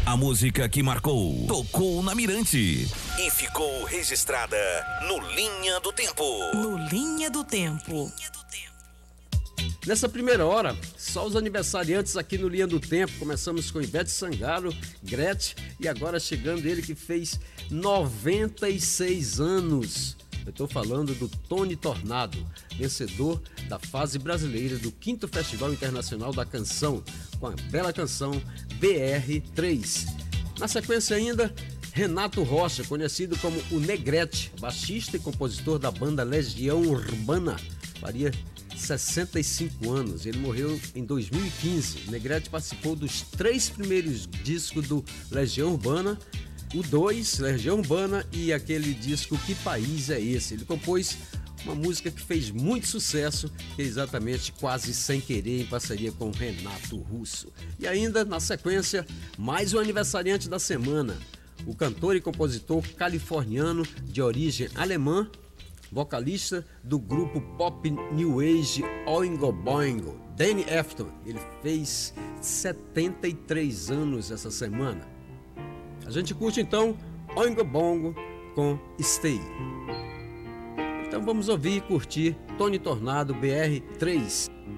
A música que marcou, tocou na Mirante e ficou registrada no Linha do Tempo. No Linha do Tempo. Nessa primeira hora, só os aniversariantes aqui no Linha do Tempo. Começamos com Ivete Sangalo, Gretchen, e agora chegando ele que fez 96 anos. Eu estou falando do Tony Tornado, vencedor da fase brasileira do 5º Festival Internacional da Canção, com a bela canção BR3. Na sequência ainda, Renato Rocha, conhecido como o Negrete, baixista e compositor da banda Legião Urbana, faria 65 anos. Ele morreu em 2015. Negrete participou dos 3 primeiros discos do Legião Urbana, o 2, Legião Urbana, e aquele disco Que País é Esse? Ele compôs uma música que fez muito sucesso, que é exatamente Quase Sem Querer, em parceria com Renato Russo. E ainda, na sequência, mais um aniversariante da semana, o cantor e compositor californiano de origem alemã, vocalista do grupo pop New Age Oingo Boingo, Danny Elfman. Ele fez 73 anos essa semana. A gente curte então Oingo Boingo com Stay. Então vamos ouvir e curtir Tony Tornado BR3.